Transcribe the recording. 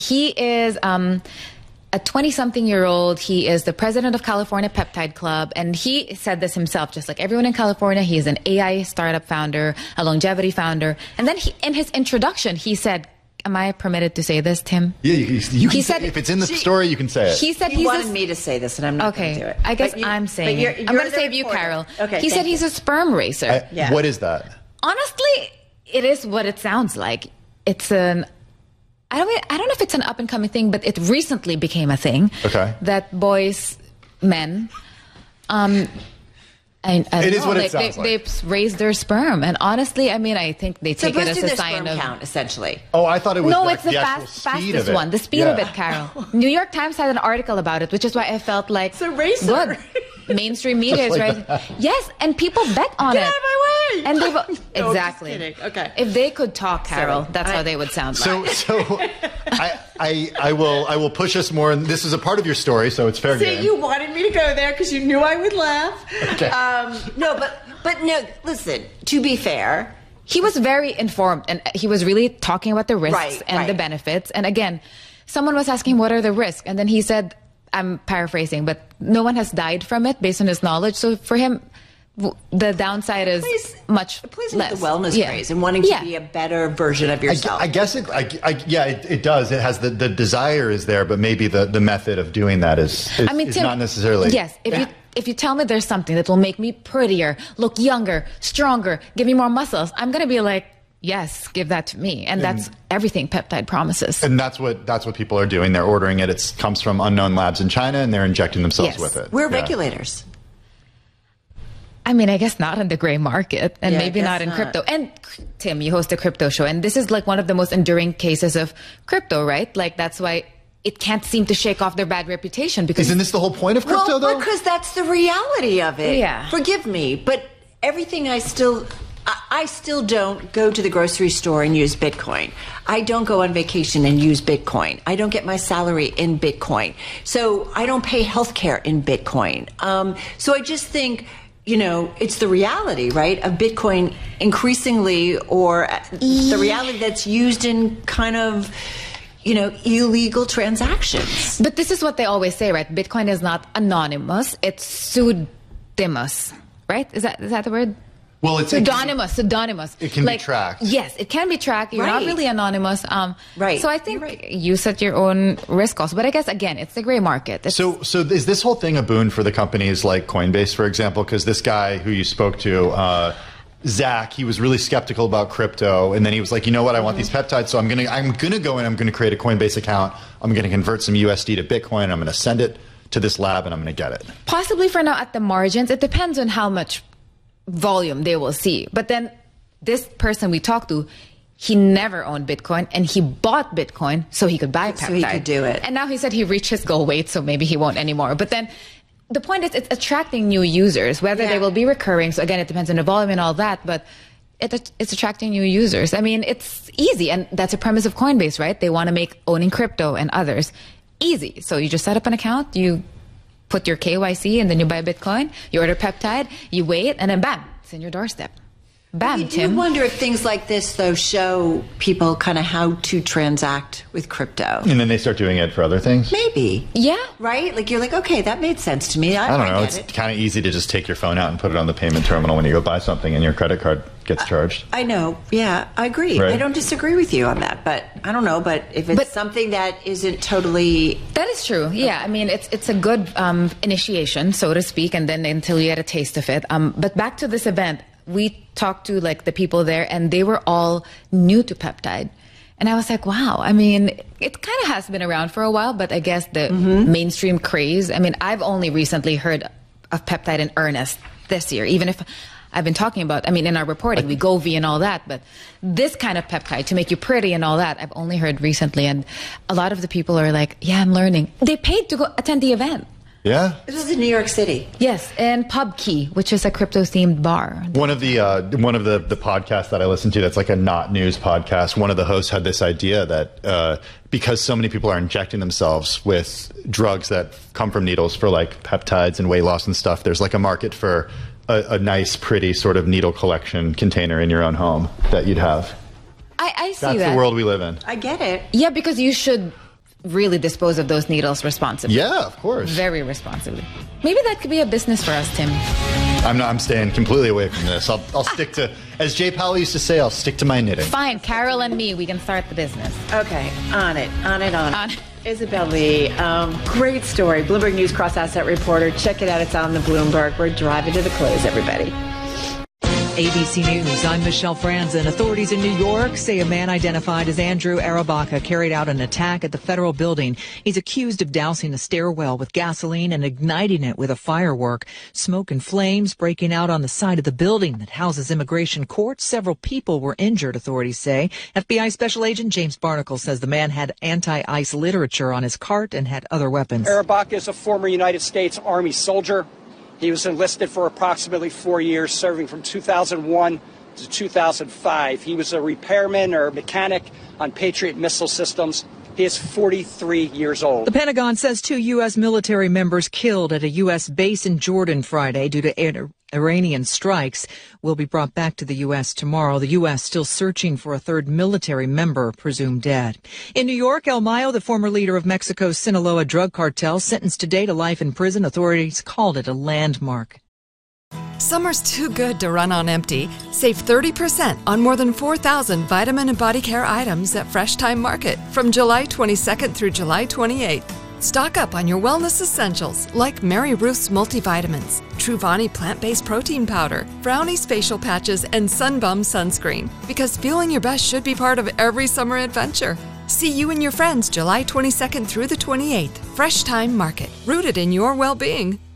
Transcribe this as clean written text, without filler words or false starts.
He is a 20-something-year-old. He is the president of California Peptide Club, and he said this himself, just like everyone in California, he's an AI startup founder, a longevity founder. And then in his introduction, he said, am I permitted to say this, Tim? Yeah, you can say, if it's in the story, you can say it. He said he wanted me to say this, and I'm not going to do it. I guess I'm saying it. I'm going to save you, Carol. Okay, he said he's a sperm racer. What is that? Honestly, it is what it sounds like. It's an... I don't know if it's an up-and-coming thing, but it recently became a thing. Okay. That men... It is what it sounds like. They raise their sperm, and honestly, I mean, I think they take it as a sign of count, essentially. Oh, I thought it was it's the fastest one. The speed of it, Carol. New York Times had an article about it, which is why I felt like it's a racer. Good. Mainstream media is right. Yes, and people bet on Get it. Out of my way! And they exactly. Just kidding. Okay. If they could talk, Carol, that's how they would sound. So I will push us more. And this is a part of your story, so it's fair game. See, you wanted me to go there because you knew I would laugh. Okay. But no. Listen. To be fair, he was very informed, and he was really talking about the risks and the benefits. And again, someone was asking, "What are the risks?" And then he said, I'm paraphrasing, but no one has died from it based on his knowledge. So for him, the downside is much less. The wellness craze and wanting to be a better version of yourself. I guess it does. It has the desire is there, but maybe the method of doing that is Tim, not necessarily. Yes. If you tell me there's something that will make me prettier, look younger, stronger, give me more muscles, I'm going to be like, yes, give that to me. And that's everything peptide promises. And that's what people are doing. They're ordering it. It comes from unknown labs in China, and they're injecting themselves with it. We're regulators. I mean, I guess not in the gray market, and maybe not in crypto. And Tim, you host a crypto show, and this is like one of the most enduring cases of crypto, right? Like that's why it can't seem to shake off their bad reputation. Because isn't this the whole point of crypto, though? Because that's the reality of it. Yeah. Forgive me, but everything I still don't go to the grocery store and use Bitcoin. I don't go on vacation and use Bitcoin. I don't get my salary in Bitcoin. So I don't pay healthcare in Bitcoin. So I just think, it's the reality, right, of Bitcoin increasingly, or the reality that's used in kind of, illegal transactions. But this is what they always say, right? Bitcoin is not anonymous. It's pseudonymous, right? Is that the word? Well, it's pseudonymous. It can be tracked. Yes, it can be tracked. You're not really anonymous. Right. So I think you set your own risk also. But I guess, again, it's the gray market. So is this whole thing a boon for the companies like Coinbase, for example? Because this guy who you spoke to, Zach, he was really skeptical about crypto, and then he was like, you know what, I want these peptides, so I'm gonna go in, I'm gonna create a Coinbase account, I'm gonna convert some USD to Bitcoin, I'm gonna send it to this lab, and I'm gonna get it. Possibly for now at the margins. It depends on how much volume they will see. But then this person we talked to, he never owned Bitcoin, and he bought Bitcoin so he could buy peptide. So he could do it. And now he said he reached his goal weight, so maybe he won't anymore. But then the point is, it's attracting new users, whether they will be recurring. So again, it depends on the volume and all that, but it's attracting new users. I mean, it's easy, and that's a premise of Coinbase, right? They want to make owning crypto and others easy. So you just set up an account, you put your KYC, and then you buy Bitcoin, you order peptide, you wait, and then bam, it's in your doorstep. Bam, Tim. I wonder if things like this, though, show people kind of how to transact with crypto. And then they start doing it for other things? Maybe. Yeah. Right? Like, you're like, okay, that made sense to me. I don't know. It's kind of easy to just take your phone out and put it on the payment terminal when you go buy something, and your credit card gets charged. I know. Yeah, I agree. Right. I don't disagree with you on that. But I don't know. But if it's something that isn't totally... That is true. Yeah. I mean, it's a good initiation, so to speak, and then until you get a taste of it. But back to this event. We talked to like the people there, and they were all new to peptide. And I was like, wow, I mean, it kind of has been around for a while, but I guess the mainstream craze, I mean, I've only recently heard of peptide in earnest this year, even if I've been talking about, I mean, in our reporting, Wegovy and all that, but this kind of peptide to make you pretty and all that, I've only heard recently. And a lot of the people are like, yeah, I'm learning. They paid to go attend the event. Yeah. This was in New York City. Yes, and PubKey, which is a crypto-themed bar. One of the podcasts that I listen to, that's like a not news podcast. One of the hosts had this idea that because so many people are injecting themselves with drugs that come from needles for like peptides and weight loss and stuff, there's like a market for a nice, pretty sort of needle collection container in your own home that you'd have. I see That's that. the world we live in. I get it. Yeah, because you should really dispose of those needles responsibly. Yeah, of course. Very responsibly. Maybe that could be a business for us, Tim. I'm staying completely away from this. I'll stick to, as Jay Powell used to say, I'll stick to my knitting. Fine, Carol and me, we can start the business. Okay, on it. Isabel Lee, great story. Bloomberg News cross-asset reporter. Check it out. It's on the Bloomberg. We're driving to the close, everybody. ABC News, I'm Michelle Franzen. Authorities in New York say a man identified as Andrew Arabaca carried out an attack at the federal building. He's accused of dousing a stairwell with gasoline and igniting it with a firework. Smoke and flames breaking out on the side of the building that houses immigration court. Several people were injured, authorities say. FBI Special Agent James Barnacle says the man had anti-ICE literature on his cart and had other weapons. Arabaca is a former United States Army soldier. He was enlisted for approximately 4 years, serving from 2001 to 2005. He was a repairman or mechanic on Patriot missile systems. He is 43 years old. The Pentagon says 2 U.S. military members killed at a U.S. base in Jordan Friday due to Iranian strikes will be brought back to the U.S. tomorrow. The U.S. still searching for a third military member presumed dead. In New York, El Mayo, the former leader of Mexico's Sinaloa drug cartel, sentenced today to life in prison. Authorities called it a landmark. Summer's too good to run on empty. Save 30% on more than 4,000 vitamin and body care items at Fresh Time Market from July 22nd through July 28th. Stock up on your wellness essentials like Mary Ruth's multivitamins, Truvani plant-based protein powder, Brownie's facial patches, and Sunbum sunscreen. Because feeling your best should be part of every summer adventure. See you and your friends July 22nd through the 28th. Fresh Time Market, rooted in your well-being.